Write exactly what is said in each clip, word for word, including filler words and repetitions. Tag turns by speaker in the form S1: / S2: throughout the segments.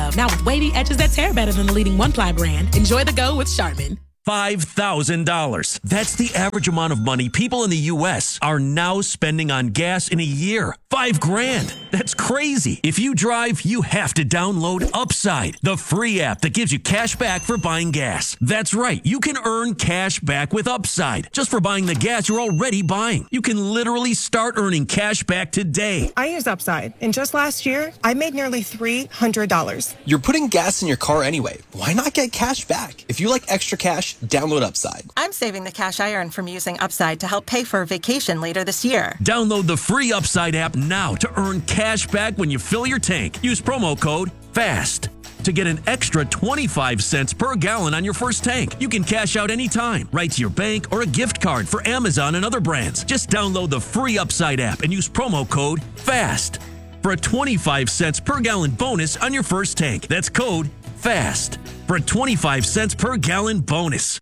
S1: love. Now with wavy edges that tear better than the leading one-ply brand. Enjoy the go with Charmin.
S2: five thousand dollars. That's the average amount of money people in the U S are now spending on gas in a year. Five grand. That's crazy. If you drive, you have to download Upside, the free app that gives you cash back for buying gas. That's right. You can earn cash back with Upside just for buying the gas you're already buying. You can literally start earning cash back today.
S3: I use Upside, and just last year, I made nearly three hundred dollars.
S4: You're putting gas in your car anyway. Why not get cash back? If you like extra cash, download Upside.
S5: I'm saving the cash I earn from using Upside to help pay for a vacation later this year.
S2: Download the free Upside app now to earn cash back when you fill your tank. Use promo code FAST to get an extra twenty-five cents per gallon on your first tank. You can cash out anytime, right to your bank or a gift card for Amazon and other brands. Just download the free Upside app and use promo code FAST for a twenty-five cents per gallon bonus on your first tank. That's code FAST for a twenty-five cents per gallon bonus.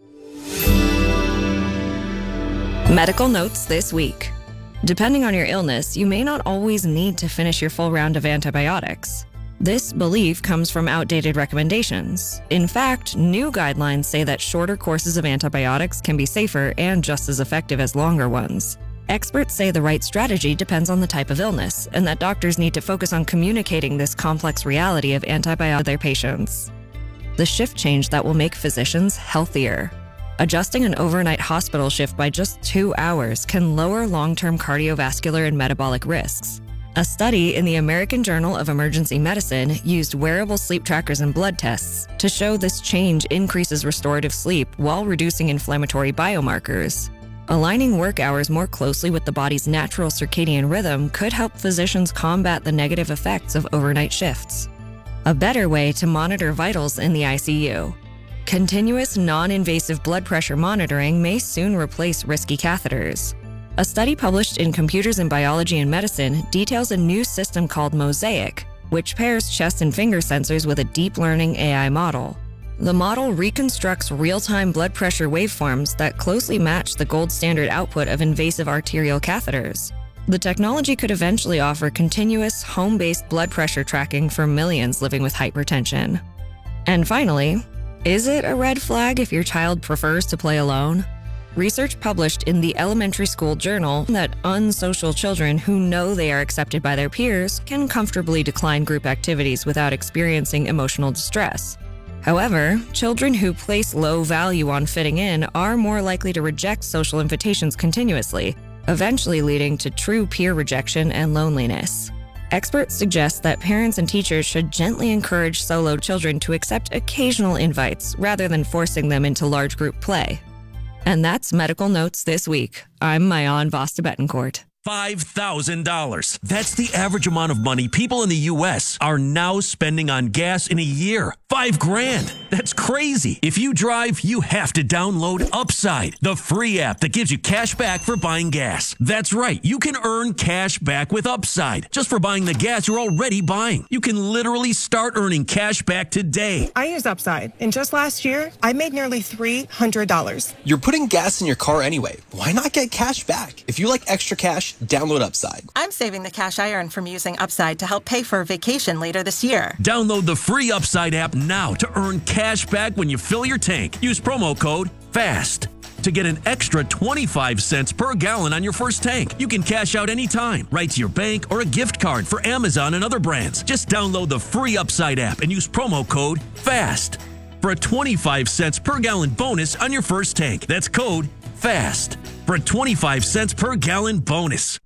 S6: Medical notes this week. Depending on your illness, you may not always need to finish your full round of antibiotics. This belief comes from outdated recommendations. In fact, new guidelines say that shorter courses of antibiotics can be safer and just as effective as longer ones. Experts say the right strategy depends on the type of illness, and that doctors need to focus on communicating this complex reality of antibiotics to their patients. The shift change that will make physicians healthier. Adjusting an overnight hospital shift by just two hours can lower long-term cardiovascular and metabolic risks. A study in the American Journal of Emergency Medicine used wearable sleep trackers and blood tests to show this change increases restorative sleep while reducing inflammatory biomarkers. Aligning work hours more closely with the body's natural circadian rhythm could help physicians combat the negative effects of overnight shifts. A better way to monitor vitals in the I C U. Continuous non-invasive blood pressure monitoring may soon replace risky catheters. A study published in Computers in Biology and Medicine details a new system called Mosaic, which pairs chest and finger sensors with a deep learning A I model. The model reconstructs real-time blood pressure waveforms that closely match the gold standard output of invasive arterial catheters. The technology could eventually offer continuous, home-based blood pressure tracking for millions living with hypertension. And finally, is it a red flag if your child prefers to play alone? Research published in the Elementary School Journal that unsocial children who know they are accepted by their peers can comfortably decline group activities without experiencing emotional distress. However, children who place low value on fitting in are more likely to reject social invitations continuously, eventually leading to true peer rejection and loneliness. Experts suggest that parents and teachers should gently encourage solo children to accept occasional invites rather than forcing them into large group play. And that's Medical Notes this week. I'm Mayan Vasta Betancourt.
S2: five thousand dollars. That's the average amount of money people in the U S are now spending on gas in a year. Five grand. That's crazy. If you drive, you have to download Upside, the free app that gives you cash back for buying gas. That's right. You can earn cash back with Upside just for buying the gas you're already buying. You can literally start earning cash back today.
S3: I use Upside, and just last year, I made nearly three hundred dollars.
S4: You're putting gas in your car anyway. Why not get cash back? If you like extra cash, download Upside.
S5: I'm saving the cash I earn from using Upside to help pay for a vacation later this year.
S2: Download the free Upside app now to earn cash back when you fill your tank. Use promo code FAST to get an extra twenty-five cents per gallon on your first tank. You can cash out anytime, right to your bank or a gift card for Amazon and other brands. Just download the free Upside app and use promo code FAST for a twenty-five cents per gallon bonus on your first tank. That's code FAST for a twenty-five cents per gallon bonus.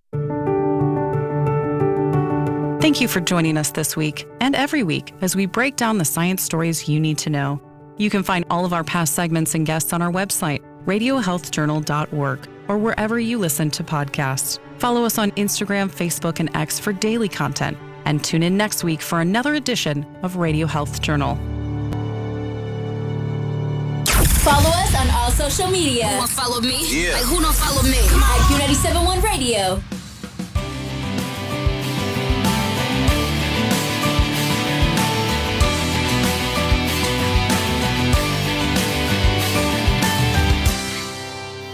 S7: Thank you for joining us this week and every week as we break down the science stories you need to know. You can find all of our past segments and guests on our website, radio health journal dot org, or wherever you listen to podcasts. Follow us on Instagram, Facebook, and X for daily content, and tune in next week for another edition of Radio Health Journal.
S8: Follow us on all social media. Who won't follow me? Yeah. Like, who don't follow me? Come on. I Q ninety-seven point one Radio.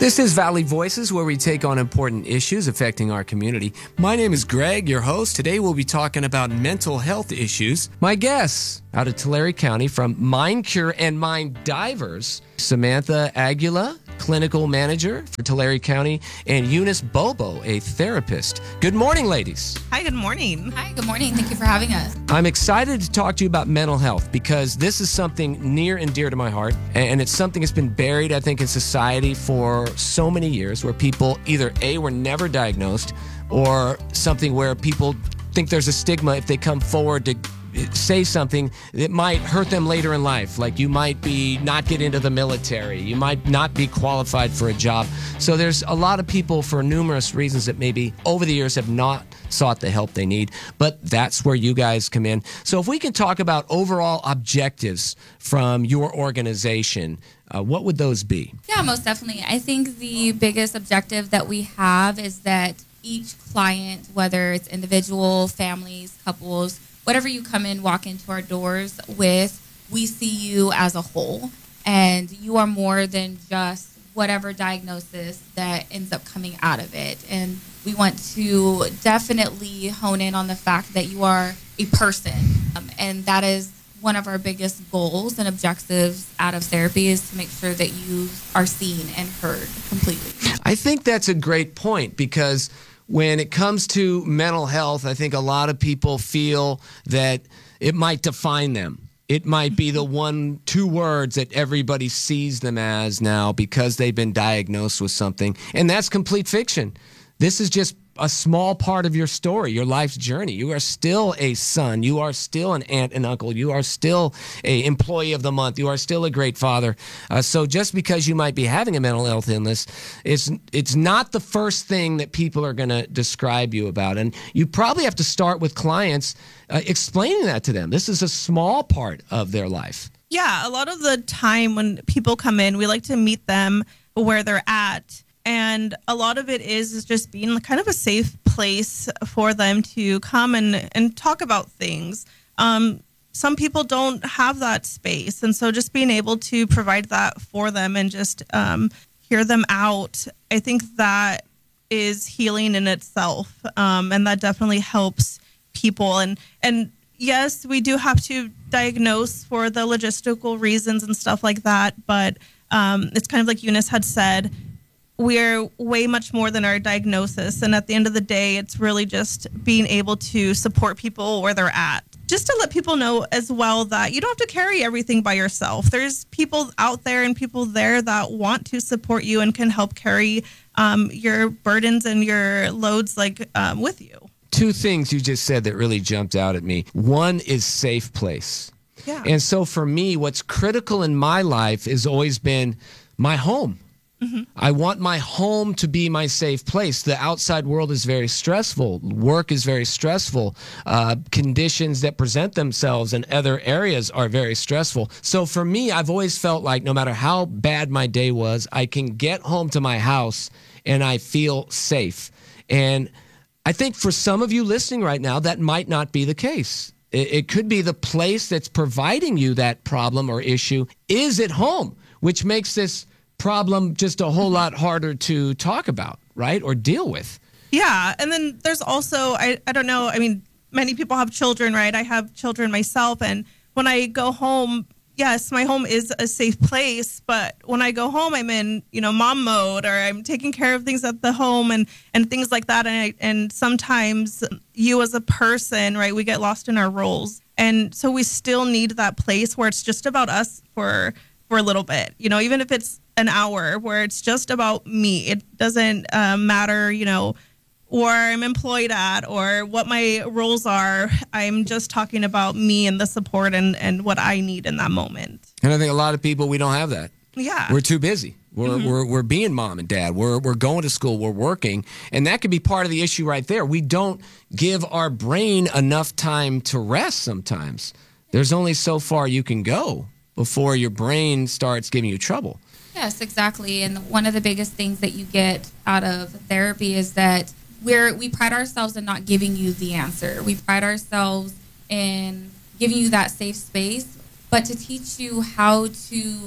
S9: This is Valley Voices, where we take on important issues affecting our community. My name is Greg, your host. Today we'll be talking about mental health issues. My guests out of Tulare County from Mind Cure and Mind Divers, Samantha Aguila, clinical manager for Tulare County, and Eunice Bobo, a therapist. Good morning, ladies.
S10: Hi, good morning.
S11: Hi, good morning. Thank you for having us.
S9: I'm excited to talk to you about mental health because this is something near and dear to my heart, and it's something that's been buried, I think, in society for so many years, where people either A, were never diagnosed, or something where people think there's a stigma if they come forward to say something that might hurt them later in life. Like you might be not get into the military, you might not be qualified for a job. So there's a lot of people, for numerous reasons, that maybe over the years have not sought the help they need, but that's where you guys come in. So if we can talk about overall objectives from your organization, uh, what would those be?
S11: Yeah, most definitely. I think the biggest objective that we have is that each client, whether it's individual, families, couples, whatever you come in, walk into our doors with, we see you as a whole, and you are more than just whatever diagnosis that ends up coming out of it. And we want to definitely hone in on the fact that you are a person, um, and that is one of our biggest goals and objectives out of therapy, is to make sure that you are seen and heard completely.
S9: I think that's a great point, because when it comes to mental health, I think a lot of people feel that it might define them. It might be the one, two words that everybody sees them as now because they've been diagnosed with something. And that's complete fiction. This is just a small part of your story, your life's journey. You are still a son. You are still an aunt and uncle. You are still an employee of the month. You are still a great father. Uh, so just because you might be having a mental health illness, it's, it's not the first thing that people are going to describe you about. And you probably have to start with clients uh, explaining that to them. This is a small part of their life.
S10: Yeah, a lot of the time when people come in, we like to meet them where they're at. And a lot of it is, is just being kind of a safe place for them to come and, and talk about things. Um, some people don't have that space. And so just being able to provide that for them and just um, hear them out, I think that is healing in itself. Um, and that definitely helps people. And, and yes, we do have to diagnose for the logistical reasons and stuff like that. But um, it's kind of like Eunice had said, we're way much more than our diagnosis. And at the end of the day, it's really just being able to support people where they're at. Just to let people know as well that you don't have to carry everything by yourself. There's people out there and people there that want to support you and can help carry um, your burdens and your loads like um, with you.
S9: Two things you just said that really jumped out at me. One is safe place.
S10: Yeah.
S9: And so for me, what's critical in my life has always been my home. Mm-hmm. I want my home to be my safe place. The outside world is very stressful. Work is very stressful. Uh, conditions that present themselves in other areas are very stressful. So for me, I've always felt like no matter how bad my day was, I can get home to my house and I feel safe. And I think for some of you listening right now, that might not be the case. It, it could be the place that's providing you that problem or issue is at home, which makes this problem just a whole lot harder to talk about, right? Or deal with.
S10: Yeah. And then there's also, I, I don't know, I mean, many people have children, right? I have children myself. And when I go home, yes, my home is a safe place. But when I go home, I'm in, you know, mom mode, or I'm taking care of things at the home and, and things like that. And, I, and sometimes you as a person, right, we get lost in our roles. And so we still need that place where it's just about us for for a little bit, you know, even if it's an hour where it's just about me. It doesn't uh, matter, you know, where I'm employed at or what my roles are. I'm just talking about me and the support and, and what I need in that moment.
S9: And I think a lot of people, we don't have that.
S10: Yeah.
S9: We're too busy. We're, mm-hmm. we're, we're being mom and dad. We're, we're going to school. We're working. And that could be part of the issue right there. We don't give our brain enough time to rest sometimes. There's only so far you can go before your brain starts giving you trouble.
S11: Yes, exactly. And one of the biggest things that you get out of therapy is that we're, we pride ourselves in not giving you the answer. We pride ourselves in giving you that safe space, but to teach you how to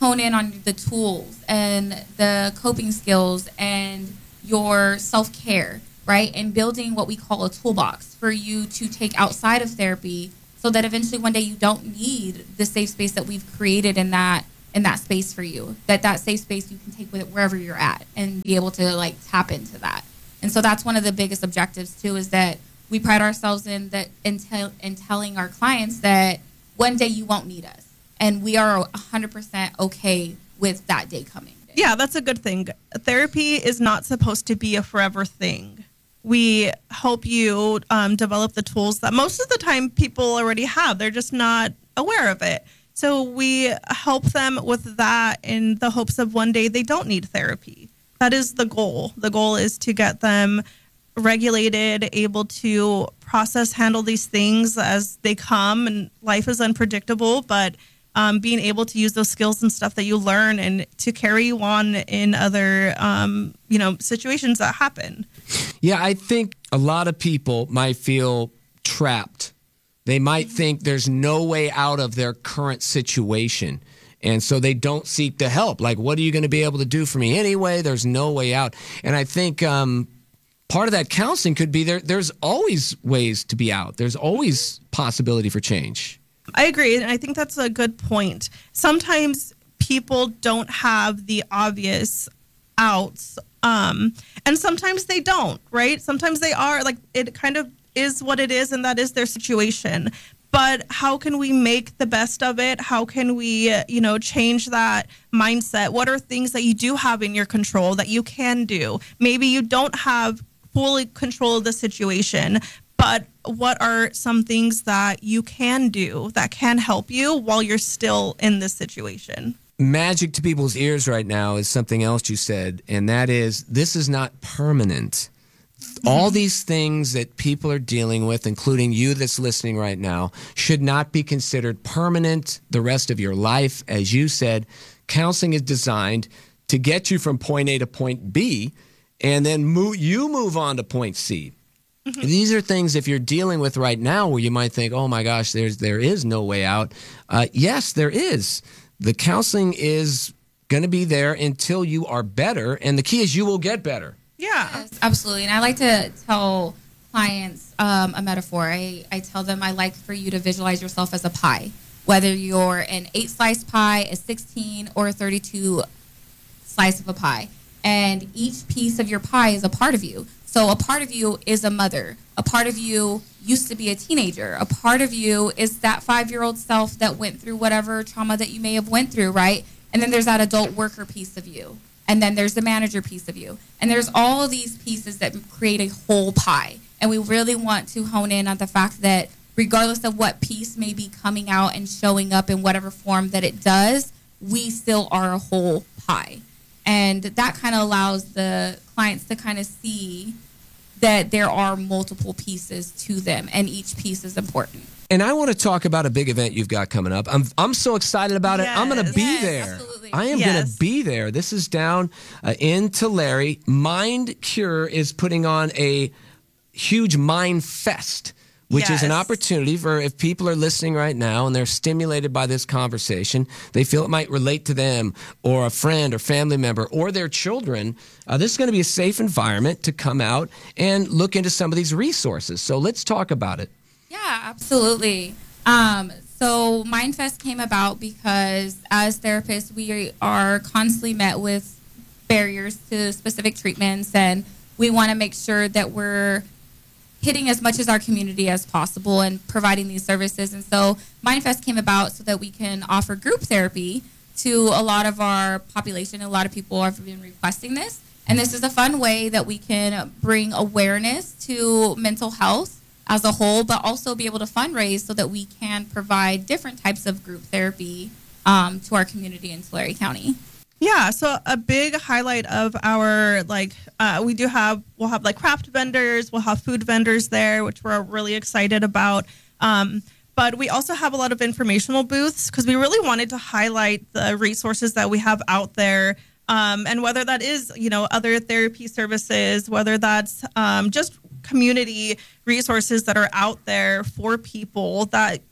S11: hone in on the tools and the coping skills and your self-care, right? And building what we call a toolbox for you to take outside of therapy so that eventually one day you don't need the safe space that we've created in that in that space for you. That that safe space you can take with it wherever you're at and be able to like tap into that. And so that's one of the biggest objectives too, is that we pride ourselves in that in, tell, in telling our clients that one day you won't need us. And we are one hundred percent okay with that day coming.
S10: Yeah, that's a good thing. Therapy is not supposed to be a forever thing. We help you um, develop the tools that most of the time people already have. They're just not aware of it. So we help them with that in the hopes of one day they don't need therapy. That is the goal. The goal is to get them regulated, able to process, handle these things as they come. And life is unpredictable, but um, being able to use those skills and stuff that you learn and to carry you on in other, um, you know, situations that happen.
S9: Yeah, I think a lot of people might feel trapped. They might think there's no way out of their current situation. And so they don't seek the help. Like, what are you going to be able to do for me anyway? There's no way out. And I think um, part of that counseling could be there. There's always ways to be out. There's always possibility for change.
S10: I agree. And I think that's a good point. Sometimes people don't have the obvious outs. Um, and sometimes they don't, right? Sometimes they are like, it kind of is what it is, and that is their situation. But how can we make the best of it? How can we, you know, change that mindset? What are things that you do have in your control that you can do? Maybe you don't have fully control of the situation, but what are some things that you can do that can help you while you're still in this situation?
S9: Magic to people's ears right now is something else you said, and that is, this is not permanent. All these things that people are dealing with, including you that's listening right now, should not be considered permanent the rest of your life. As you said, counseling is designed to get you from point A to point B, and then move, you move on to point C. Mm-hmm. These are things, if you're dealing with right now, where you might think, oh my gosh, there's there is no way out. Uh, yes, there is. The counseling is going to be there until you are better, and the key is you will get better.
S10: Yeah,
S11: yes, absolutely. And I like to tell clients um, a metaphor. I, I tell them I like for you to visualize yourself as a pie, whether you're an eight-slice pie, a sixteen, or a thirty-two slice of a pie. And each piece of your pie is a part of you. So a part of you is a mother. A part of you used to be a teenager. A part of you is that five-year-old self that went through whatever trauma that you may have went through, right? And then there's that adult worker piece of you. And then there's the manager piece of you. And there's all of these pieces that create a whole pie. And we really want to hone in on the fact that regardless of what piece may be coming out and showing up in whatever form that it does, we still are a whole pie. And that kind of allows the clients to kind of see that there are multiple pieces to them, and each piece is important.
S9: And I want to talk about a big event you've got coming up. I'm I'm so excited about it.
S10: Yes.
S9: I'm going to be
S11: Yes,
S9: there.
S11: absolutely.
S9: I am
S10: Yes.
S9: going to be there. This is down uh, in Tulare. Mind Cure is putting on a huge Mind Fest, which is an
S10: Yes.
S9: opportunity for, if people are listening right now and they're stimulated by this conversation, they feel it might relate to them or a friend or family member or their children, uh, this is going to be a safe environment to come out and look into some of these resources. So let's talk about it.
S11: Yeah, absolutely. Um, so MindFest came about because as therapists, we are constantly met with barriers to specific treatments, and we want to make sure that we're hitting as much as our community as possible and providing these services. And so MindFest came about so that we can offer group therapy to a lot of our population. A lot of people have been requesting this. And this is a fun way that we can bring awareness to mental health as a whole, but also be able to fundraise so that we can provide different types of group therapy um, to our community in Tulare County.
S10: Yeah, so a big highlight of our, like, uh, we do have, we'll have like craft vendors, we'll have food vendors there, which we're really excited about. Um, but we also have a lot of informational booths because we really wanted to highlight the resources that we have out there. Um, and whether that is, you know, other therapy services, whether that's um, just community resources that are out there for people that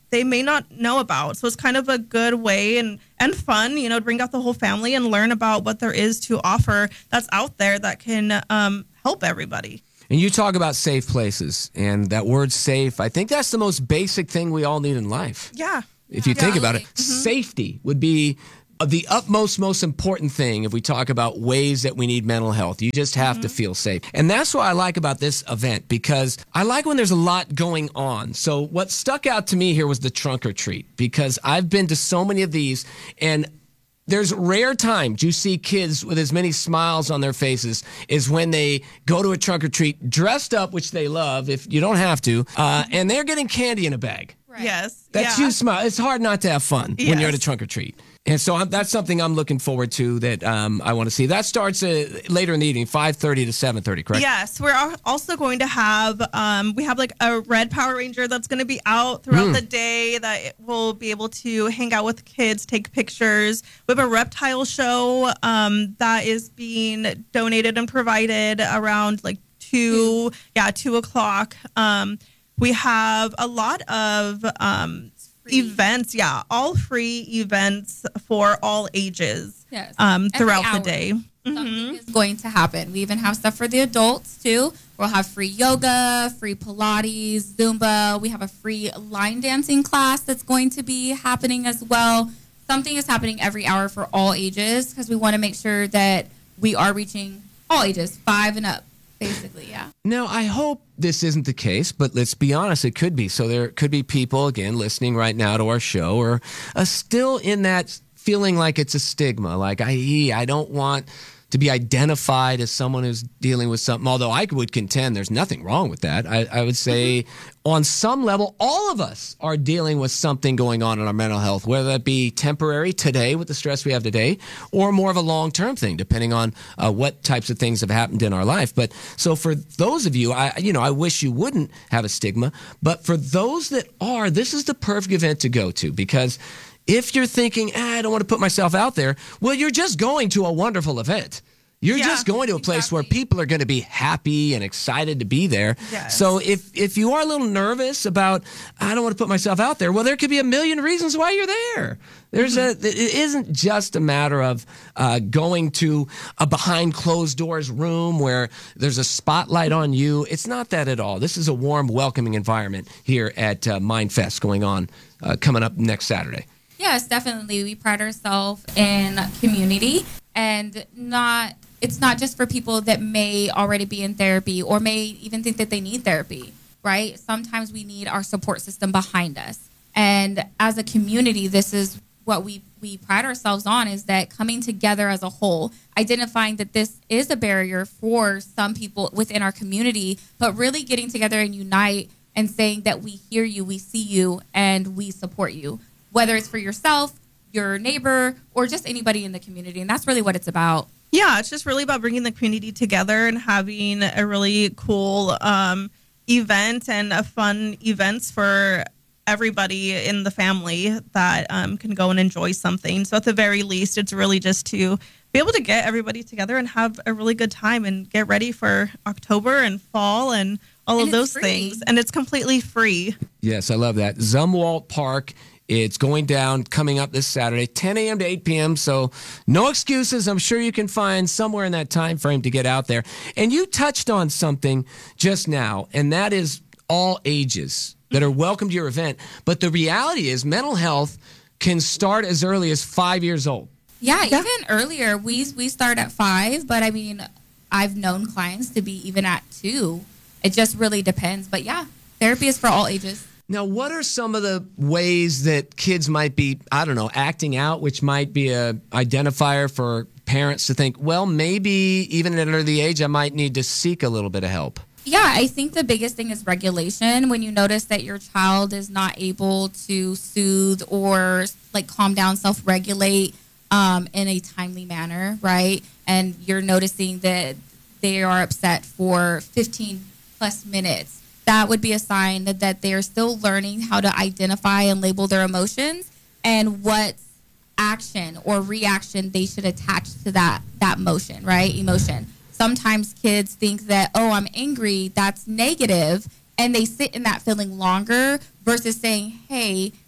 S10: they may not know about. So it's kind of a good way and, and fun, you know, to bring out the whole family and learn about what there is to offer that's out there that can um, help everybody.
S9: And you talk about safe places, and that word safe, I think that's the most basic thing we all need in life.
S10: Yeah.
S9: If you
S10: yeah.
S9: think about it,
S10: Mm-hmm.
S9: safety would be the utmost, most important thing if we talk about ways that we need mental health. You just have mm-hmm. to feel safe. And that's what I like about this event, because I like when there's a lot going on. So what stuck out to me here was the trunk or treat, because I've been to so many of these, and there's rare times you see kids with as many smiles on their faces as when they go to a trunk or treat dressed up, which they love if you don't have to, uh, and they're getting candy in a bag.
S10: Right. Yes.
S9: That's
S10: yeah.
S9: you smile. It's hard not to have fun
S10: yes.
S9: when you're at a trunk or treat. And so I'm, that's something I'm looking forward to that um, I want to see. That starts uh, later in the evening, five thirty to seven thirty, correct?
S10: Yes. We're al- also going to have, um, we have like a red Power Ranger that's going to be out throughout mm. the day that it will be able to hang out with kids, take pictures. We have a reptile show um, that is being donated and provided around like two, yeah, two o'clock. Um, we have a lot of um, events, yeah, all free events for all ages
S11: yes.
S10: um, throughout
S11: Every
S10: the
S11: hour,
S10: day.
S11: Something
S10: Mm-hmm.
S11: is going to happen. We even have stuff for the adults too. We'll have free yoga, free Pilates, Zumba. We have a free line dancing class that's going to be happening as well. Something is happening every hour for all ages because we want to make sure that we are reaching all ages, five and up. Basically, yeah.
S9: Now, I hope this isn't the case, but let's be honest, it could be. So there could be people, again, listening right now to our show or uh, still in that feeling like it's a stigma, like I, I don't want to be identified as someone who's dealing with something, although I would contend there's nothing wrong with that. I, I would say on some level, all of us are dealing with something going on in our mental health, whether that be temporary today with the stress we have today, or more of a long-term thing, depending on uh, what types of things have happened in our life. But so for those of you, I, you know, I wish you wouldn't have a stigma, but for those that are, this is the perfect event to go to, because if you're thinking, ah, I don't want to put myself out there, well, you're just going to a wonderful event. You're yeah, just going to a place exactly. where people are going to be happy and excited to be there.
S10: Yes.
S9: So if, if you are a little nervous about, I don't want to put myself out there, well, there could be a million reasons why you're there. There's mm-hmm. a, it isn't just a matter of uh, going to a behind closed doors room where there's a spotlight on you. It's not that at all. This is a warm, welcoming environment here at uh, MindFest going on, uh, coming up next Saturday.
S11: Yes, definitely. We pride ourselves in community, and not it's not just for people that may already be in therapy or may even think that they need therapy, right? Sometimes we need our support system behind us. And as a community, this is what we, we pride ourselves on, is that coming together as a whole, identifying that this is a barrier for some people within our community, but really getting together and unite and saying that we hear you, we see you, and we support you. Whether it's for yourself, your neighbor, or just anybody in the community. And that's really what it's about.
S10: Yeah, it's just really about bringing the community together and having a really cool um, event and a fun events for everybody in the family that um, can go and enjoy something. So at the very least, it's really just to be able to get everybody together and have a really good time and get ready for October and fall and all
S11: and
S10: of those
S11: free.
S10: things. And it's completely free.
S9: Yes, I love that. Zumwalt Park. It's going down, coming up this Saturday, ten a.m. to eight p.m., so no excuses. I'm sure you can find somewhere in that time frame to get out there. And you touched on something just now, and that is all ages that are welcome to your event. But the reality is mental health can start as early as five years old.
S11: Yeah, yeah. even earlier. We, we start at five, but, I mean, I've known clients to be even at two. It just really depends. But, yeah, therapy is for all ages.
S9: Now, what are some of the ways that kids might be, I don't know, acting out, which might be a identifier for parents to think, well, maybe even at an early age, I might need to seek a little bit of help?
S11: Yeah, I think the biggest thing is regulation. When you notice that your child is not able to soothe or like calm down, self-regulate um, in a timely manner, right? And you're noticing that they are upset for fifteen plus minutes. That would be a sign that, that they're still learning how to identify and label their emotions and what action or reaction they should attach to that, that motion, right? Emotion. Sometimes kids think that, oh, I'm angry, that's negative, and they sit in that feeling longer versus saying, hey,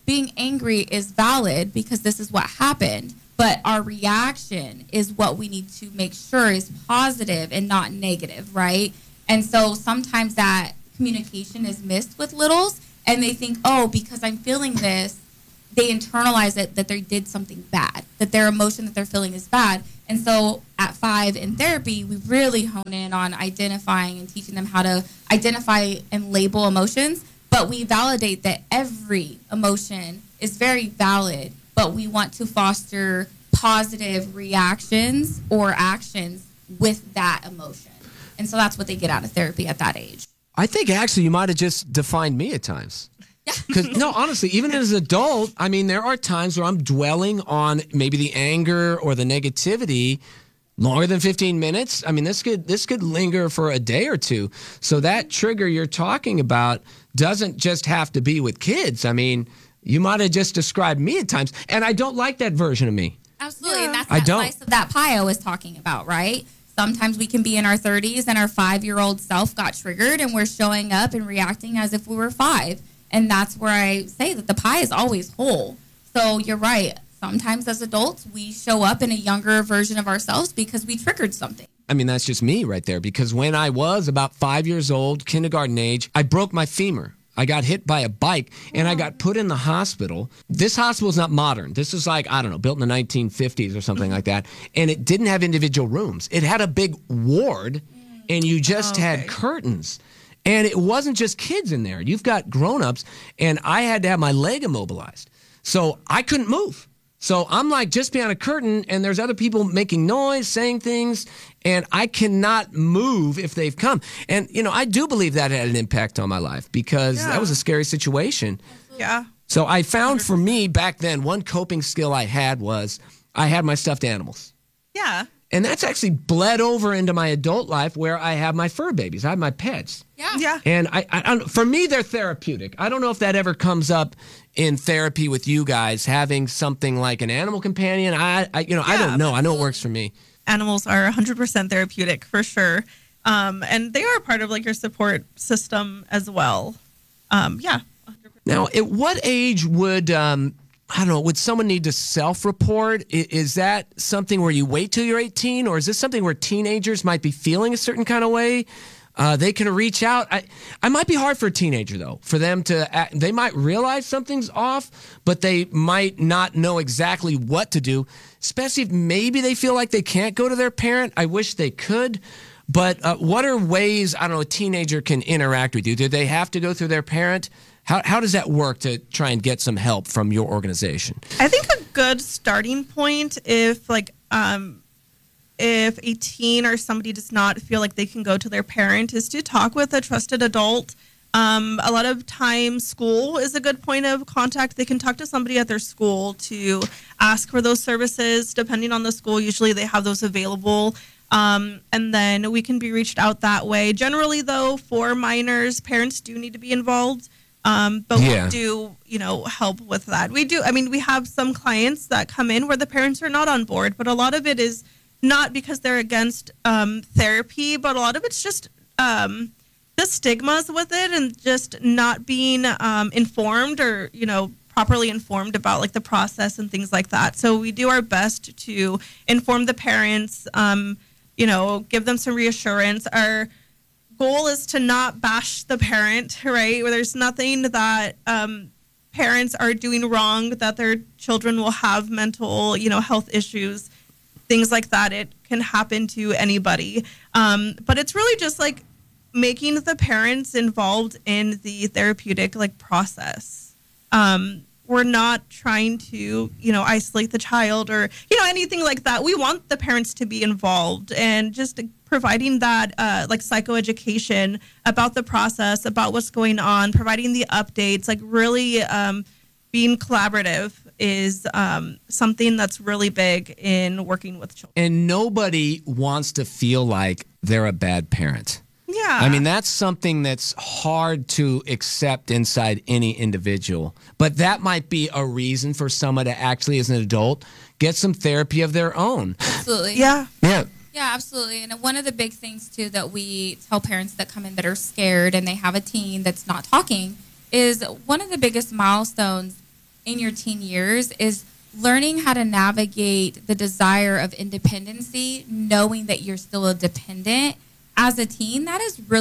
S11: being angry is valid because this is what happened. But our reaction is what we need to make sure is positive and not negative, right? And so sometimes that communication is missed with littles, and they think, oh, because I'm feeling this, they internalize it that they did something bad, that their emotion that they're feeling is bad. And so at five in therapy, we really hone in on identifying and teaching them how to identify and label emotions, but we validate that every emotion is very valid, but we want to foster positive reactions or actions with that emotion. And so that's what they get out of therapy at that age.
S9: I think actually you might have just defined me at times. Because no, honestly, even as an adult, I mean, there are times where I'm dwelling on maybe the anger or the negativity longer than fifteen minutes. I mean, this could this could linger for a day or two. So that trigger you're talking about doesn't just have to be with kids. I mean, you might have just described me at times, and I don't like that version of me.
S11: Absolutely, yeah. And that's
S9: I
S11: that
S9: don't.
S11: slice of that pie I was talking about, right? Sometimes we can be in our thirties and our five-year-old self got triggered, and we're showing up and reacting as if we were five. And that's where I say that the pie is always whole. So you're right. Sometimes as adults, we show up in a younger version of ourselves because we triggered something.
S9: I mean, that's just me right there. Because when I was about five years old, kindergarten age, I broke my femur. I got hit by a bike, and I got put in the hospital. This hospital is not modern. This is like, I don't know, built in the nineteen fifties or something like that. And it didn't have individual rooms. It had a big ward, and you just
S10: okay.
S9: had curtains. And it wasn't just kids in there. You've got grown-ups, and I had to have my leg immobilized. So I couldn't move. So I'm like just behind a curtain, and there's other people making noise, saying things, and I cannot move if they've come. And, you know, I do believe that had an impact on my life because
S10: Yeah.
S9: that was a scary situation.
S10: Yeah.
S9: So I found for me back then, one coping skill I had was I had my stuffed animals.
S10: Yeah.
S9: And that's actually bled over into my adult life where I have my fur babies. I have my pets.
S11: Yeah.
S10: Yeah.
S9: And I, I, I don't, for me, they're therapeutic. I don't know if that ever comes up in therapy with you guys, having something like an animal companion. I, I you know, I
S10: Yeah,
S9: don't know. I know it works for me.
S10: Animals are one hundred percent therapeutic for sure. Um, and they are part of like your support system as well. Um, yeah.
S9: Now, at what age would, um, I don't know, would someone need to self-report? I- Is that something where you wait till you're eighteen, or is this something where teenagers might be feeling a certain kind of way? Uh, they can reach out. I, I might be hard for a teenager, though, for them to, act, they might realize something's off, but they might not know exactly what to do, especially if maybe they feel like they can't go to their parent. I wish they could. But uh, what are ways, I don't know, a teenager can interact with you? Do they have to go through their parent? How how does that work to try and get some help from your organization?
S10: I think a good starting point, if like um, if a teen or somebody does not feel like they can go to their parent, is to talk with a trusted adult. Um, a lot of times, school is a good point of contact. They can talk to somebody at their school to ask for those services. Depending on the school, usually they have those available. Um, and then we can be reached out that way. Generally, though, for minors, parents do need to be involved. Um, but
S9: Yeah.
S10: we do, you know, help with that. We do. I mean, we have some clients that come in where the parents are not on board, but a lot of it is not because they're against um, therapy, but a lot of it's just um, the stigmas with it and just not being um, informed or, you know, properly informed about like the process and things like that. So we do our best to inform the parents, um, you know, give them some reassurance. Our goal is to not bash the parent, right? Where there's nothing that um, parents are doing wrong, that their children will have mental, you know, health issues, things like that. It can happen to anybody. Um, but it's really just like making the parents involved in the therapeutic like process. Um, we're not trying to, you know, isolate the child or, you know, anything like that. We want the parents to be involved and just providing that uh, like psychoeducation about the process, about what's going on, providing the updates, like really um, being collaborative is um, something that's really big in working with children.
S9: And nobody wants to feel like they're a bad parent.
S10: Yeah.
S9: I mean, that's something that's hard to accept inside any individual. But that might be a reason for someone to actually, as an adult, get some therapy of their own.
S11: Absolutely.
S10: Yeah.
S9: Yeah.
S11: Yeah, absolutely. And one of the big things, too, that we tell parents that come in that are scared and they have a teen that's not talking is one of the biggest milestones in your teen years is learning how to navigate the desire of independency, knowing that you're still a dependent as a teen. That is really